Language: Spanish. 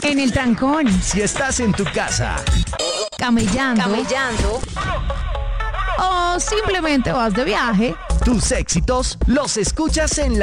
En el trancón. Si estás en tu casa. Camellando. O simplemente vas de viaje. Tus éxitos los escuchas en